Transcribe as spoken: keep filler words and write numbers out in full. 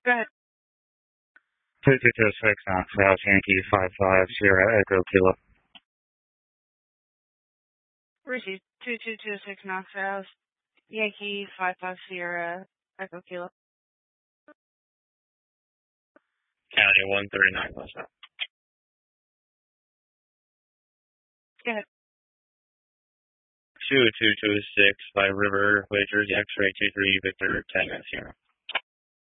Go ahead. two two two six Knox House, Yankee five five Sierra Echo Kilo. Received two two two six Knox House, Yankee five five Sierra Echo Kilo. County one thirty-nine West. Go ahead. two two two six by River, Way Jersey X-ray two three Victor ten Sierra.